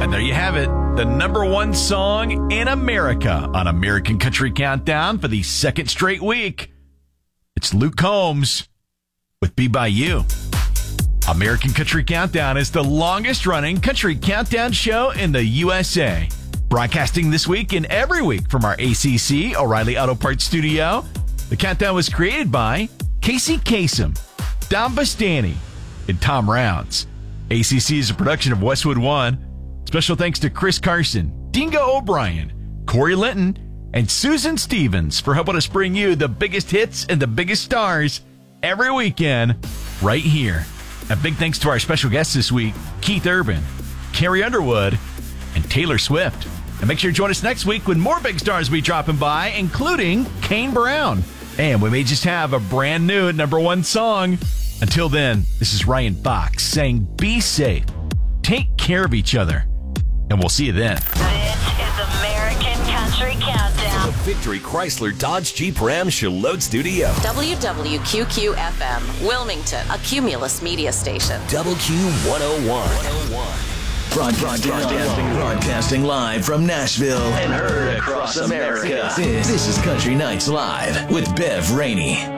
And there you have it, the number one song in America on American Country Countdown for the second straight week. It's Luke Combs with Be By You. American Country Countdown is the longest-running country countdown show in the USA. Broadcasting this week and every week from our ACC O'Reilly Auto Parts studio. The countdown was created by Casey Kasem, Don Bastani, and Tom Rounds. ACC is a production of Westwood One. Special thanks to Chris Carson, Dingo O'Brien, Corey Linton, and Susan Stevens for helping us bring you the biggest hits and the biggest stars every weekend right here. A big thanks to our special guests this week, Keith Urban, Carrie Underwood, and Taylor Swift. And make sure to join us next week when more big stars will be dropping by, including Kane Brown. And we may just have a brand new number one song. Until then, this is Ryan Fox saying be safe, take care of each other, and we'll see you then. This is American Country Countdown. The Victory Chrysler Dodge Jeep Ram Charlotte Studio. WWQQ-FM, Wilmington, a Cumulus media station. WQ101. Broadcasting live from Nashville and heard across America. This is Country Nights Live with Bev Rainey.